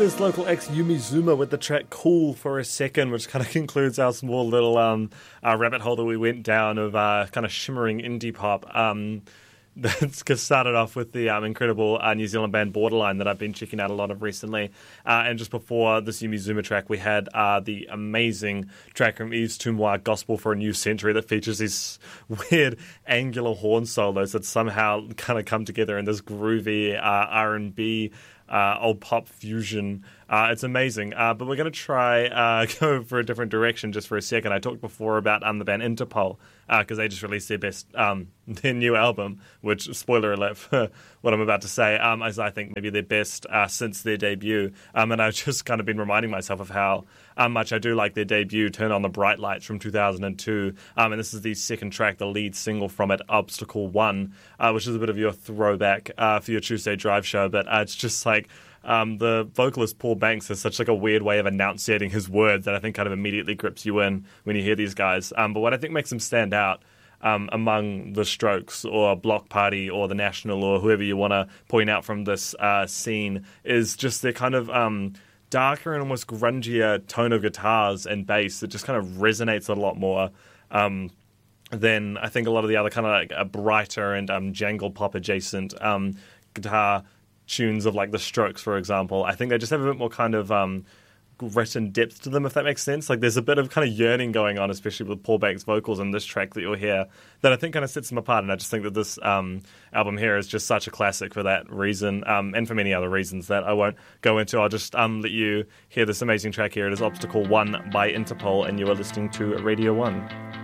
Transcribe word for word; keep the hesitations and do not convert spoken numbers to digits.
is local ex Yumi Zuma with the track Cool for a Second, which kind of concludes our small little um, uh, rabbit hole that we went down of uh, kind of shimmering indie pop. Um, That's started off with the um, incredible uh, New Zealand band Borderline that I've been checking out a lot of recently. Uh, and just before this Yumi Zuma track, we had uh, the amazing track from Yves Tumwa, Gospel for a New Century, that features these weird angular horn solos that somehow kind of come together in this groovy uh, R and B Uh, old pop fusion. Uh, it's amazing. Uh, but we're going to try uh, go for a different direction just for a second. I talked before about um, the band Interpol because uh, they just released their best, um, their new album, which, spoiler alert for what I'm about to say, um, is I think maybe their best uh, since their debut. Um, and I've just kind of been reminding myself of how um, much I do like their debut, Turn on the Bright Lights from two thousand two. Um, and this is the second track, the lead single from it, Obstacle One, uh, which is a bit of your throwback uh, for your Tuesday Drive show. But uh, it's just like, Um, the vocalist Paul Banks has such like a weird way of enunciating his words that I think kind of immediately grips you in when you hear these guys. Um, but what I think makes them stand out um, among the Strokes or Block Party or the National or whoever you want to point out from this uh, scene is just their kind of um, darker and almost grungier tone of guitars and bass that just kind of resonates a lot more um, than I think a lot of the other kind of like a brighter and um, jangle pop adjacent um, guitar tunes of like the Strokes, for example. I think they just have a bit more kind of um, grit and depth to them, if that makes sense. Like there's a bit of kind of yearning going on, especially with Paul Banks' vocals in this track that you'll hear, that I think kind of sets them apart. And I just think that this um, album here is just such a classic for that reason, um, and for many other reasons that I won't go into. I'll just um, let you hear this amazing track here. It is Obstacle One by Interpol, and you are listening to Radio One.